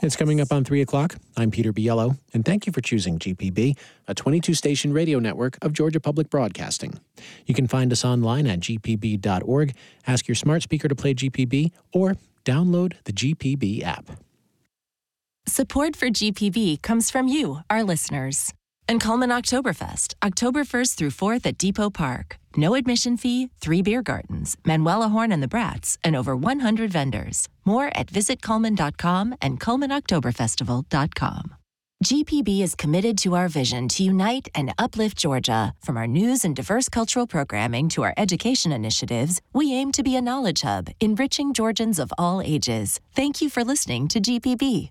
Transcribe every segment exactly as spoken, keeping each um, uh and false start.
It's coming up on three o'clock. I'm Peter Biello, and thank you for choosing G P B, a twenty-two station radio network of Georgia Public Broadcasting. You can find us online at g p b dot org, ask your smart speaker to play G P B, or download the G P B app. Support for G P B comes from you, our listeners. And Coleman Oktoberfest, October first through fourth at Depot Park. No admission fee, three beer gardens, Manuela Horn and the Brats, and over one hundred vendors. More at visit coleman dot com and coleman october festival dot com. G P B is committed to our vision to unite and uplift Georgia. From our news and diverse cultural programming to our education initiatives, we aim to be a knowledge hub, enriching Georgians of all ages. Thank you for listening to G P B.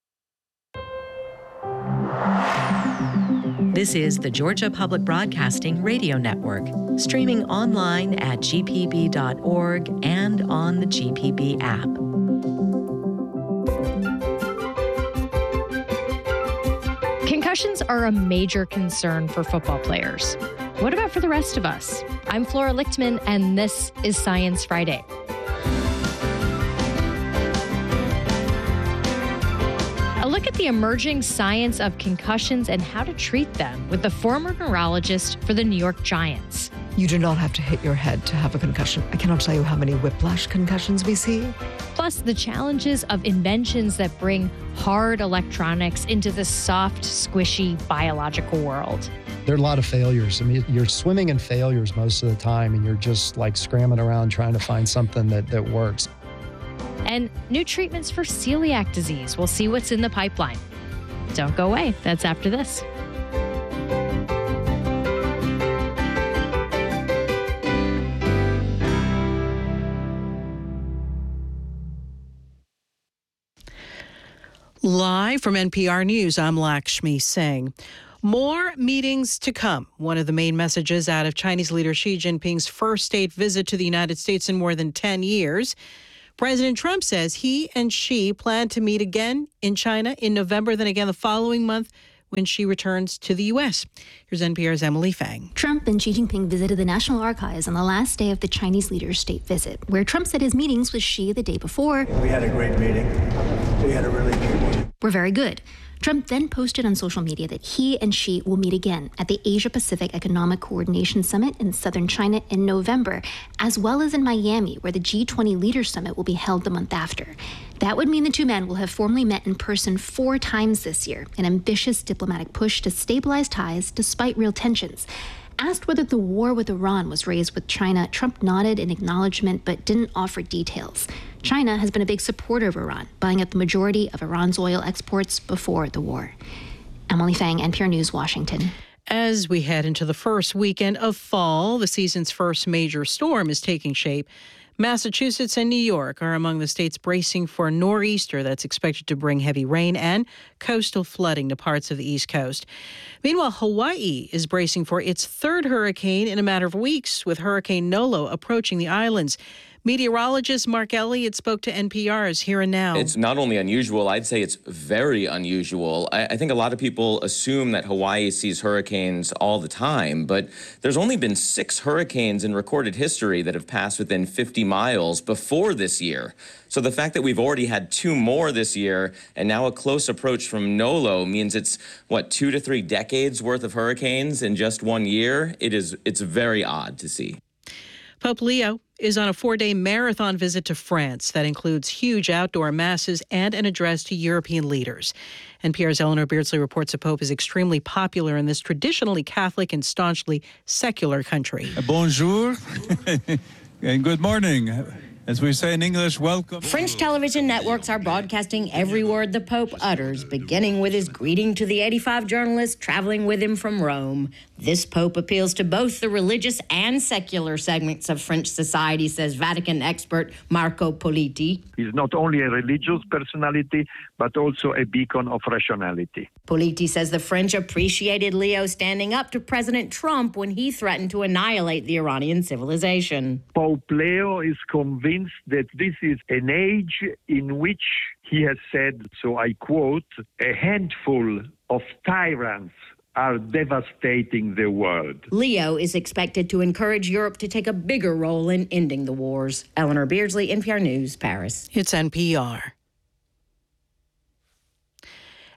This is the Georgia Public Broadcasting Radio Network, streaming online at g p b dot org and on the G P B app. Concussions are a major concern for football players. What about for the rest of us? I'm Flora Lichtman, and this is Science Friday. A look at the emerging science of concussions and how to treat them with the former neurologist for the New York Giants. You do not have to hit your head to have a concussion. I cannot tell you how many whiplash concussions we see. Plus, the challenges of inventions that bring hard electronics into the soft, squishy biological world. There are a lot of failures. I mean, you're swimming in failures most of the time, and you're just like scrambling around trying to find something that, that works. And new treatments for celiac disease. We'll see what's in the pipeline. Don't go away. That's after this. Live from N P R News, I'm Lakshmi Singh. More meetings to come. One of the main messages out of Chinese leader Xi Jinping's first state visit to the United States in more than ten years. President Trump says he and Xi plan to meet again in China in November, then again the following month when Xi returns to the U S. Here's N P R's Emily Fang. Trump and Xi Jinping visited the National Archives on the last day of the Chinese leader's state visit, where Trump said his meetings with Xi the day before We had a great meeting. We had a really good meeting. were very good. Trump then posted on social media that he and Xi will meet again at the Asia-Pacific Economic Coordination Summit in southern China in November, as well as in Miami, where the G twenty Leaders Summit will be held the month after. That would mean the two men will have formally met in person four times this year, an ambitious diplomatic push to stabilize ties despite real tensions. Asked whether the war with Iran was raised with China, Trump nodded in acknowledgement but didn't offer details. China has been a big supporter of Iran, buying up the majority of Iran's oil exports before the war. Emily Fang, N P R News, Washington. As we head into the first weekend of fall, the season's first major storm is taking shape. Massachusetts and New York are among the states bracing for a nor'easter that's expected to bring heavy rain and coastal flooding to parts of the East Coast. Meanwhile, Hawaii is bracing for its third hurricane in a matter of weeks, with Hurricane Nolo approaching the islands. Meteorologist Mark Elliott spoke to N P R's Here and Now. It's not only unusual, I'd say it's very unusual. I, I think a lot of people assume that Hawaii sees hurricanes all the time, but there's only been six hurricanes in recorded history that have passed within fifty miles before this year. So the fact that we've already had two more this year and now a close approach from Nolo means it's, what, two to three decades worth of hurricanes in just one year? It is, it's very odd to see. Pope Leo is on a four-day marathon visit to France that includes huge outdoor masses and an address to European leaders. N P R's Eleanor Beardsley reports the Pope is extremely popular in this traditionally Catholic and staunchly secular country. Bonjour and good morning. As we say in English, welcome. French television networks are broadcasting every word the Pope utters, beginning with his greeting to the eighty-five journalists traveling with him from Rome. This Pope appeals to both the religious and secular segments of French society, says Vatican expert Marco Politi. He's not only a religious personality, but also a beacon of rationality. Politi says the French appreciated Leo standing up to President Trump when he threatened to annihilate the Iranian civilization. Pope Leo is convinced that this is an age in which, he has said, so I quote, a handful of tyrants are devastating the world. Leo is expected to encourage Europe to take a bigger role in ending the wars. Eleanor Beardsley, N P R News, Paris. It's N P R.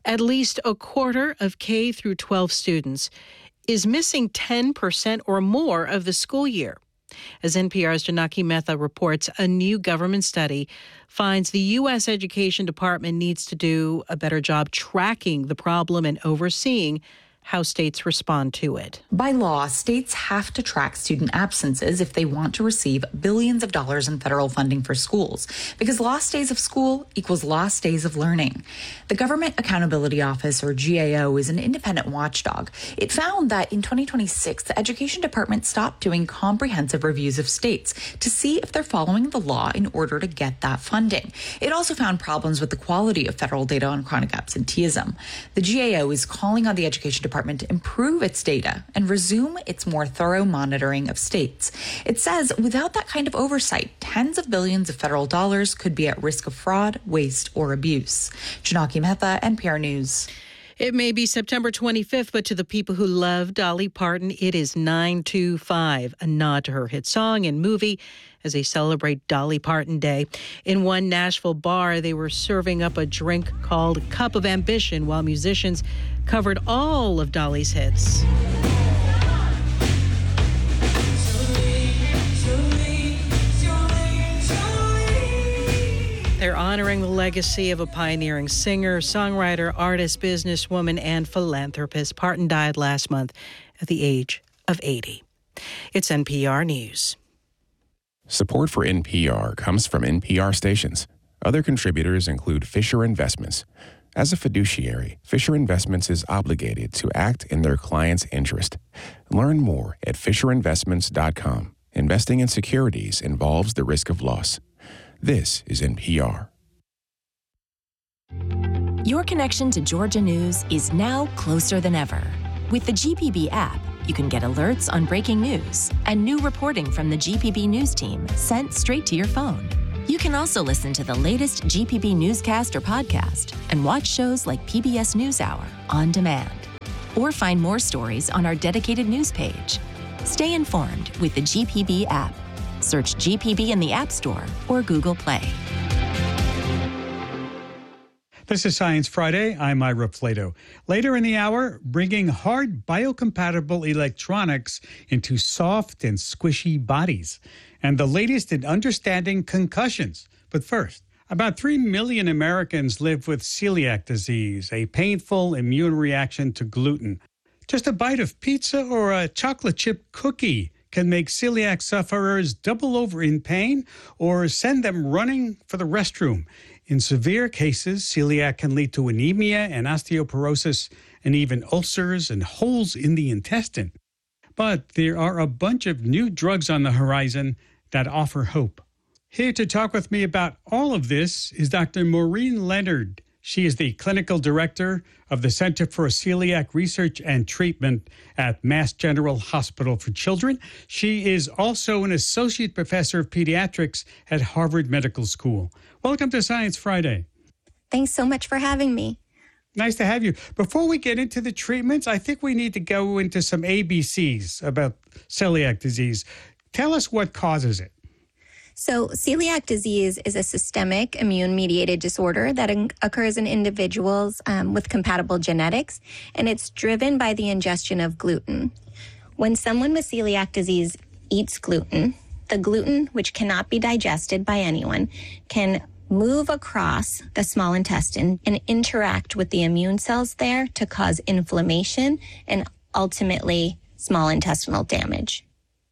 At least a quarter of K through twelve students is missing ten percent or more of the school year. As N P R's Janaki Mehta reports, a new government study finds the U S Education Department needs to do a better job tracking the problem and overseeing how states respond to it. By law, states have to track student absences if they want to receive billions of dollars in federal funding for schools, because lost days of school equals lost days of learning. The Government Accountability Office, or G A O, is an independent watchdog. It found that in twenty twenty-six, the Education Department stopped doing comprehensive reviews of states to see if they're following the law in order to get that funding. It also found problems with the quality of federal data on chronic absenteeism. The G A O is calling on the Education Department to improve its data and resume its more thorough monitoring of states. It says without that kind of oversight, tens of billions of federal dollars could be at risk of fraud, waste, or abuse. Janaki Mehta, N P R News. It may be September twenty-fifth, but to the people who love Dolly Parton, it is nine two five, a nod to her hit song and movie as they celebrate Dolly Parton Day. In one Nashville bar, they were serving up a drink called Cup of Ambition while musicians covered all of Dolly's hits. They're honoring the legacy of a pioneering singer, songwriter, artist, businesswoman, and philanthropist. Parton died last month at the age of eighty. It's N P R News. Support for N P R comes from N P R stations. Other contributors include Fisher Investments. As a fiduciary, Fisher Investments is obligated to act in their client's interest. Learn more at fisher investments dot com. Investing in securities involves the risk of loss. This is N P R. Your connection to Georgia News is now closer than ever. With the G P B app, you can get alerts on breaking news and new reporting from the G P B News team sent straight to your phone. You can also listen to the latest G P B newscast or podcast and watch shows like P B S NewsHour on demand. Or find more stories on our dedicated news page. Stay informed with the G P B app. Search G P B in the App Store or Google Play. This is Science Friday. I'm Ira Flato. Later in the hour, bringing hard biocompatible electronics into soft and squishy bodies, and the latest in understanding concussions. But first, about three million Americans live with celiac disease, a painful immune reaction to gluten. Just a bite of pizza or a chocolate chip cookie can make celiac sufferers double over in pain or send them running for the restroom. In severe cases, celiac can lead to anemia and osteoporosis and even ulcers and holes in the intestine. But there are a bunch of new drugs on the horizon that offer hope. Here to talk with me about all of this is Doctor Maureen Leonard. She is the clinical director of the Center for Celiac Research and Treatment at Mass General Hospital for Children. She is also an associate professor of pediatrics at Harvard Medical School. Welcome to Science Friday. Thanks so much for having me. Nice to have you. Before we get into the treatments, I think we need to go into some A B Cs about celiac disease. Tell us what causes it. So celiac disease is a systemic immune-mediated disorder that in- occurs in individuals um, with compatible genetics, and it's driven by the ingestion of gluten. When someone with celiac disease eats gluten, the gluten, which cannot be digested by anyone, can move across the small intestine and interact with the immune cells there to cause inflammation and ultimately small intestinal damage.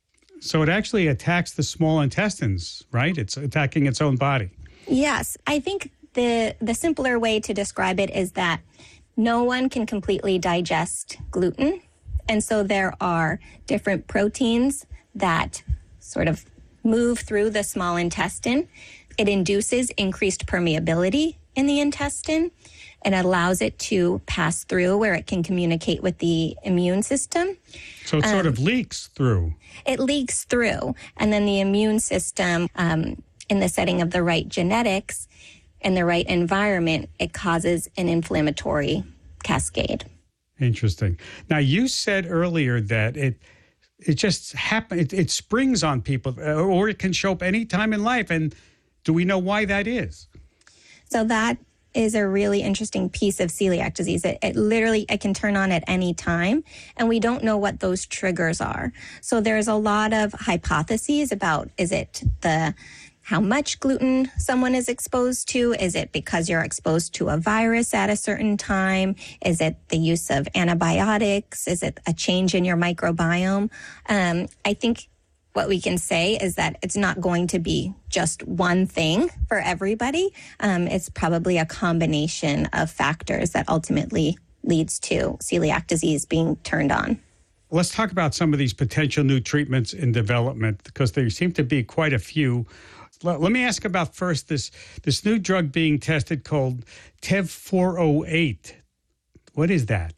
So it actually attacks the small intestines, right? It's attacking its own body. Yes. I think the the simpler way to describe it is that no one can completely digest gluten. And so there are different proteins that sort of move through the small intestine. It induces increased permeability in the intestine and allows it to pass through where it can communicate with the immune system. So it sort um, of leaks through. It leaks through. And then the immune system, um, in the setting of the right genetics and the right environment, it causes an inflammatory cascade. Interesting. Now, you said earlier that it it just happen, it, it springs on people, or it can show up any time in life. And do we know why that is? So that is a really interesting piece of celiac disease. It, it literally, it can turn on at any time, and we don't know what those triggers are. So there's a lot of hypotheses about, is it the how much gluten someone is exposed to? Is it because you're exposed to a virus at a certain time? Is it the use of antibiotics? Is it a change in your microbiome? Um, I think what we can say is that it's not going to be just one thing for everybody. Um, it's probably a combination of factors that ultimately leads to celiac disease being turned on. Let's talk about some of these potential new treatments in development, because there seem to be quite a few. Let me ask about first this this new drug being tested called T E V four oh eight. What is that?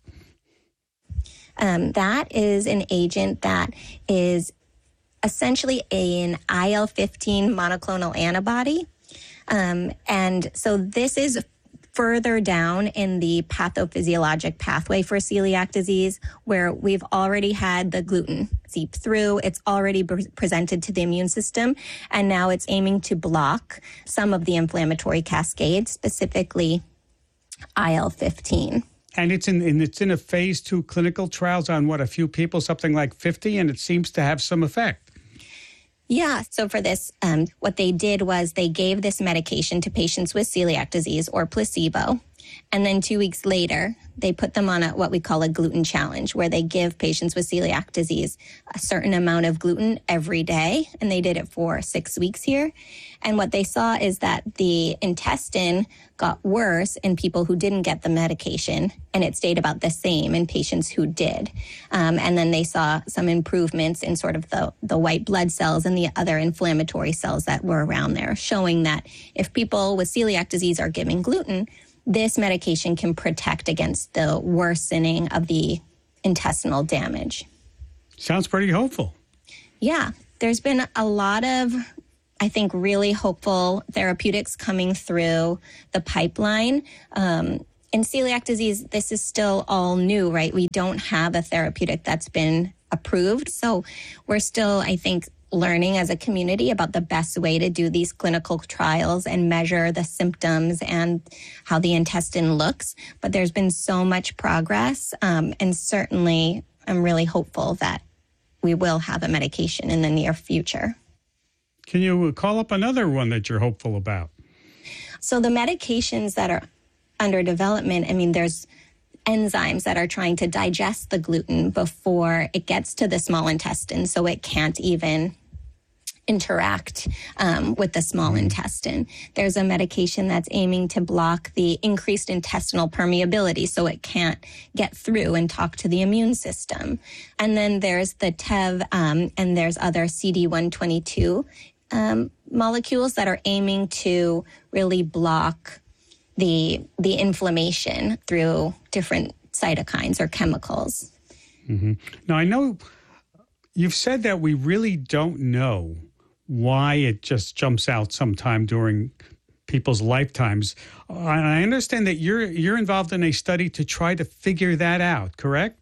Um, that is an agent that is essentially an I L fifteen monoclonal antibody. Um, and so this is further down in the pathophysiologic pathway for celiac disease, where we've already had the gluten seep through. It's already pre- presented to the immune system, and now it's aiming to block some of the inflammatory cascade, specifically I L fifteen. And it's in, in it's in a phase two clinical trials on what, a few people, something like fifty, and it seems to have some effect. Yeah. So for this, um, what they did was they gave this medication to patients with celiac disease or placebo. And then two weeks later, they put them on a, what we call a gluten challenge, where they give patients with celiac disease a certain amount of gluten every day. And they did it for six weeks here. And what they saw is that the intestine got worse in people who didn't get the medication, and it stayed about the same in patients who did. Um, and then they saw some improvements in sort of the, the white blood cells and the other inflammatory cells that were around there, showing that if people with celiac disease are given gluten, this medication can protect against the worsening of the intestinal damage. Sounds pretty hopeful. Yeah, there's been a lot of, I think, really hopeful therapeutics coming through the pipeline. Um, in celiac disease, this is still all new, right? We don't have a therapeutic that's been approved. So we're still, I think, learning as a community about the best way to do these clinical trials and measure the symptoms and how the intestine looks. But there's been so much progress, um, and certainly I'm really hopeful that we will have a medication in the near future. Can you call up another one that you're hopeful about? So the medications that are under development, I mean, there's enzymes that are trying to digest the gluten before it gets to the small intestine, so it can't even interact um, with the small intestine. There's a medication that's aiming to block the increased intestinal permeability, so it can't get through and talk to the immune system. And then there's the T E V, um, and there's other C D one twenty-two um, molecules that are aiming to really block the the inflammation through different cytokines or chemicals. Mm-hmm. Now, I know you've said that we really don't know why it just jumps out sometime during people's lifetimes. And I understand that you're you're involved in a study to try to figure that out, correct?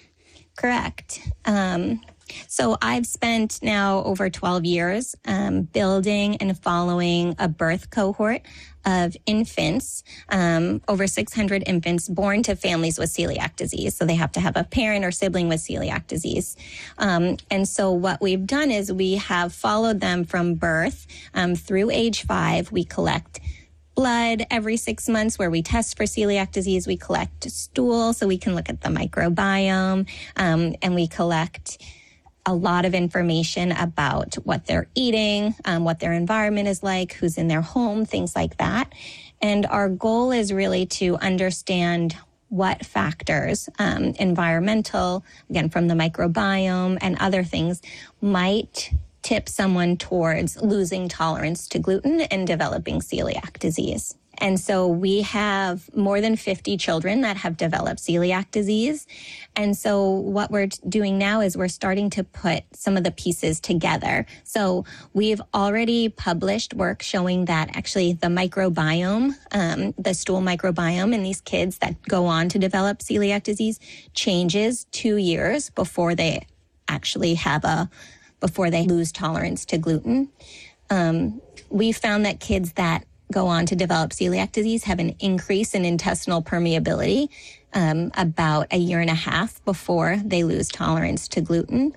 Correct. Um, so I've spent now over twelve years um, building and following a birth cohort of infants, um, over six hundred infants born to families with celiac disease. So they have to have a parent or sibling with celiac disease. Um, and so what we've done is we have followed them from birth um, through age five. We collect blood every six months where we test for celiac disease. We collect stool so we can look at the microbiome, um, and we collect a lot of information about what they're eating, um, what their environment is like, who's in their home, things like that. And our goal is really to understand what factors, um, environmental, again, from the microbiome and other things, might tip someone towards losing tolerance to gluten and developing celiac disease. And so we have more than fifty children that have developed celiac disease. And so what we're doing now is we're starting to put some of the pieces together. So we've already published work showing that actually the microbiome, um, the stool microbiome in these kids that go on to develop celiac disease changes two years before they actually have a, before they lose tolerance to gluten. Um, we found that kids that go on to develop celiac disease have an increase in intestinal permeability um, about a year and a half before they lose tolerance to gluten.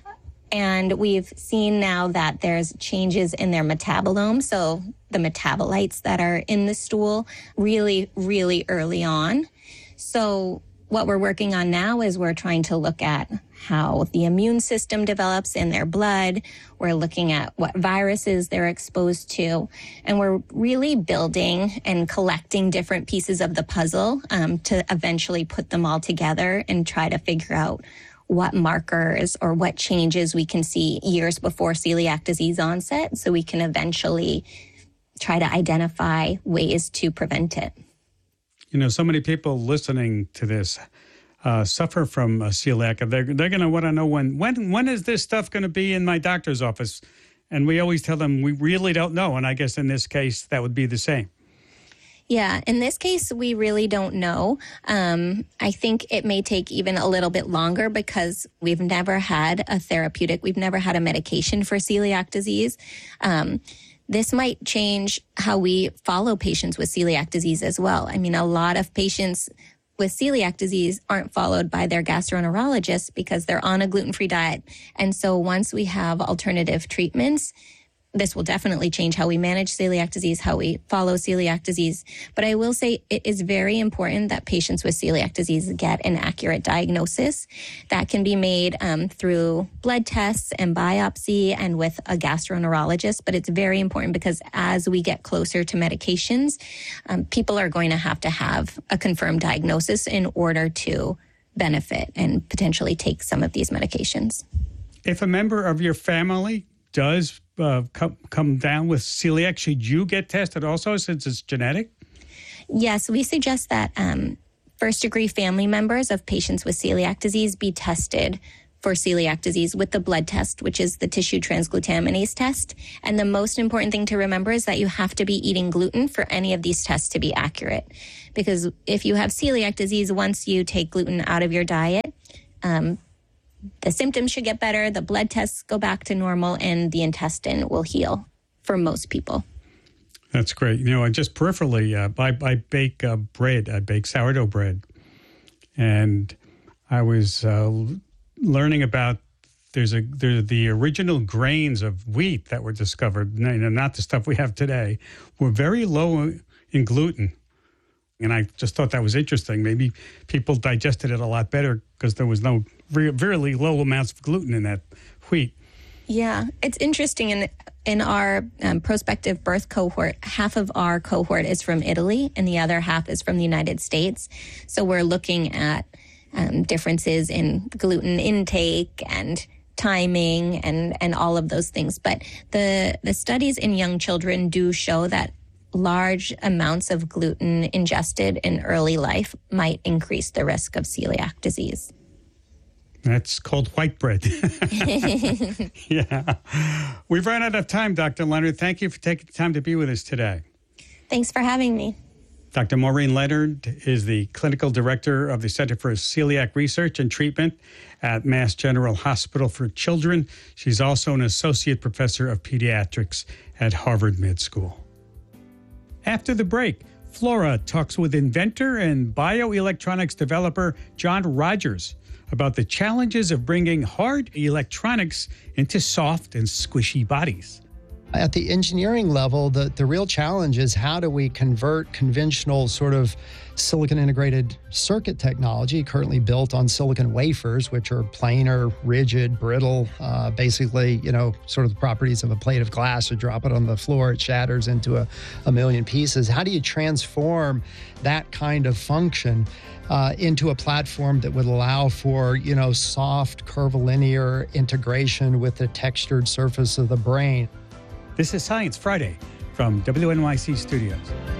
And we've seen now that there's changes in their metabolome, so the metabolites that are in the stool, really, really early on. So what we're working on now is we're trying to look at how the immune system develops in their blood. We're looking at what viruses they're exposed to. And we're really building and collecting different pieces of the puzzle um, to eventually put them all together and try to figure out what markers or what changes we can see years before celiac disease onset, so we can eventually try to identify ways to prevent it. You know, so many people listening to this uh, suffer from uh, celiac. They're, they're going to want to know when, when, when is this stuff going to be in my doctor's office? And we always tell them we really don't know. And I guess in this case, that would be the same. Yeah, in this case, we really don't know. Um, I think it may take even a little bit longer because we've never had a therapeutic, we've never had a medication for celiac disease. Um, this might change how we follow patients with celiac disease as well. I mean, a lot of patients with celiac disease aren't followed by their gastroenterologist because they're on a gluten-free diet. And so once we have alternative treatments, this will definitely change how we manage celiac disease, how we follow celiac disease. But I will say it is very important that patients with celiac disease get an accurate diagnosis. That can be made um, through blood tests and biopsy and with a gastroenterologist. But it's very important because as we get closer to medications, um, people are going to have to have a confirmed diagnosis in order to benefit and potentially take some of these medications. If a member of your family does uh, come, come down with celiac, should you get tested also since it's genetic? Yes, we suggest that um, first-degree family members of patients with celiac disease be tested for celiac disease with the blood test, which is the tissue transglutaminase test. And the most important thing to remember is that you have to be eating gluten for any of these tests to be accurate. Because if you have celiac disease, once you take gluten out of your diet, um, the symptoms should get better, the blood tests go back to normal, and the intestine will heal for most people. That's great. You know, I just peripherally, uh, I, I bake uh, bread. I bake sourdough bread. And I was uh, learning about there's a there, the original grains of wheat that were discovered, you know, not the stuff we have today, were very low in gluten. And I just thought that was interesting. Maybe people digested it a lot better because there was no re- really low amounts of gluten in that wheat. Yeah, it's interesting. In, in our um, prospective birth cohort, half of our cohort is from Italy and the other half is from the United States. So we're looking at um, differences in gluten intake and timing and, and all of those things. But the, the studies in young children do show that large amounts of gluten ingested in early life might increase the risk of celiac disease. That's called white bread. Yeah. We've run out of time, Doctor Leonard. Thank you for taking the time to be with us today. Thanks for having me. Doctor Maureen Leonard is the clinical director of the Center for Celiac Research and Treatment at Mass General Hospital for Children. She's also an associate professor of pediatrics at Harvard Med School. After the break, Flora talks with inventor and bioelectronics developer John Rogers about the challenges of bringing hard electronics into soft and squishy bodies. At the engineering level, the, the real challenge is how do we convert conventional sort of silicon integrated circuit technology currently built on silicon wafers, which are planar, rigid, brittle, uh, basically, you know, sort of the properties of a plate of glass. You drop it on the floor, it shatters into a, a million pieces. How do you transform that kind of function uh, into a platform that would allow for, you know, soft, curvilinear integration with the textured surface of the brain? This is Science Friday from W N Y C Studios.